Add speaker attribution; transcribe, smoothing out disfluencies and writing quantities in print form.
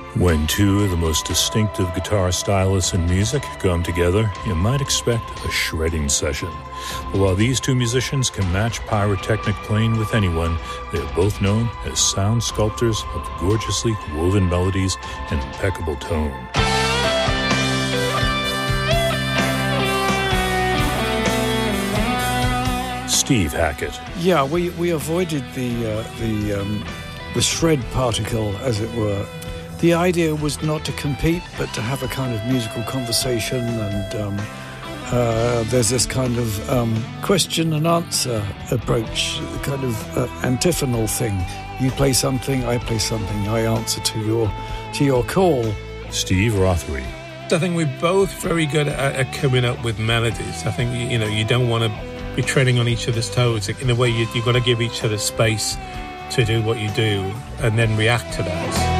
Speaker 1: When two of the most distinctive guitar stylists in music come together, you might expect a shredding session. But while these two musicians can match pyrotechnic playing with anyone, they are both known as sound sculptors of gorgeously woven melodies and impeccable tone. Steve Hackett.
Speaker 2: Yeah, we avoided the shred particle, as it were. The idea was not to compete, but to have a kind of musical conversation, and there's this kind of question and answer approach, kind of antiphonal thing. You play something, I play something, I answer to your call.
Speaker 1: Steve Rothery.
Speaker 3: I think we're both very good at coming up with melodies. I think, you don't want to be treading on each other's toes. In a way, you've got to give each other space to do what you do and then react to that.